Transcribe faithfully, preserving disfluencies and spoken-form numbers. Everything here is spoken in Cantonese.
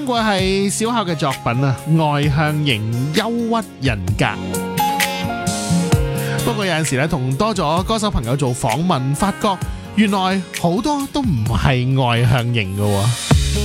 聽過係小巧嘅作品啊，外向型憂鬱人格。不過有陣時咧，同多咗歌手朋友做訪問，發覺原來好多都唔係外向型㗎喎。